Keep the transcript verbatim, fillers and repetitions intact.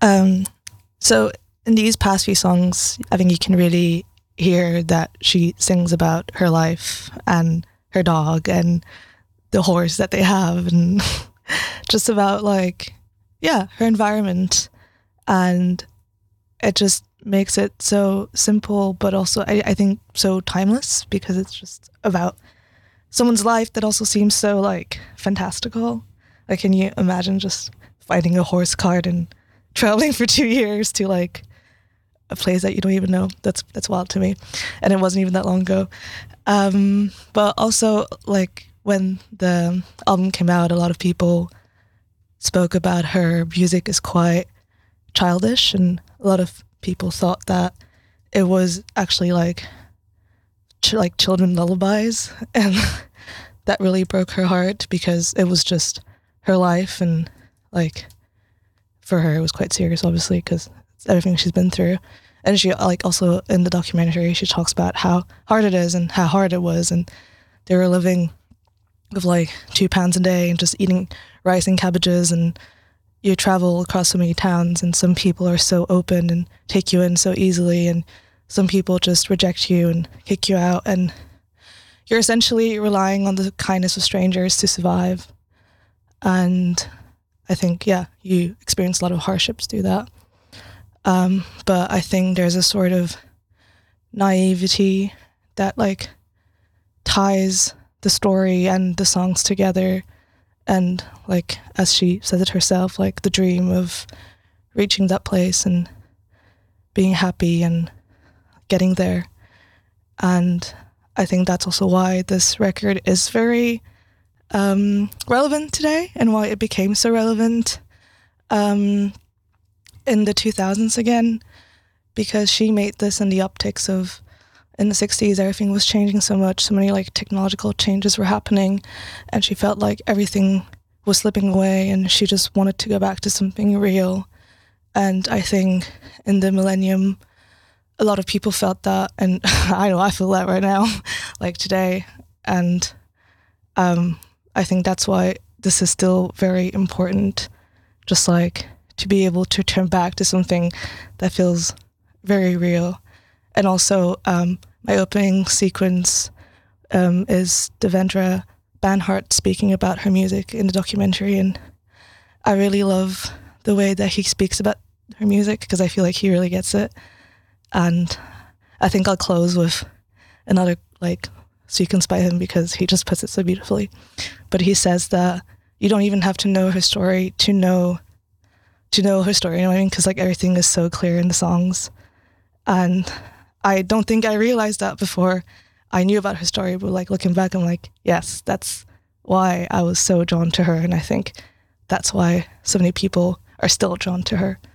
Um, so in these past few songs, I think you can really hear that she sings about her life and her dog and the horse that they have and just about like, yeah, her environment. And it just makes it so simple, but also I, I think so timeless because it's just about someone's life that also seems so like fantastical. Like, can you imagine just finding a horse cart and traveling for two years to like a place that you don't even know? That's that's wild to me, and it wasn't even that long ago. Um, but also, like when the album came out, a lot of people spoke about her music is quite childish, and a lot of people thought that it was actually like ch- like children lullabies, and that really broke her heart because it was just her life, and like for her it was quite serious, obviously, because it's everything she's been through. And she like also in the documentary she talks about how hard it is and how hard it was, and they were living with like two pounds a day and just eating rice and cabbages, and you travel across so many towns, and some people are so open and take you in so easily, and some people just reject you and kick you out, and you're essentially relying on the kindness of strangers to survive. And I think, yeah, you experience a lot of hardships through that. Um, but I think there's a sort of naivety that like ties the story and the songs together. And like, as she says it herself, like the dream of reaching that place and being happy and getting there. And I think that's also why this record is very um, relevant today, and why it became so relevant um, in the two thousands again, because she made this in the optics of, in the sixties, everything was changing so much, so many like technological changes were happening, and she felt like everything was slipping away, and she just wanted to go back to something real. And I think in the millennium, a lot of people felt that, and I know I feel that right now, like today. And um, I think that's why this is still very important, just like to be able to turn back to something that feels very real. And also, um, my opening sequence um, is Devendra Banhart speaking about her music in the documentary, and I really love the way that he speaks about her music because I feel like he really gets it. And I think I'll close with another like sequence by him because he just puts it so beautifully. But he says that you don't even have to know her story to know to know her story, you know what I mean? Because like everything is so clear in the songs. And I don't think I realized that before I knew about her story, but like looking back, I'm like, yes, that's why I was so drawn to her. And I think that's why so many people are still drawn to her.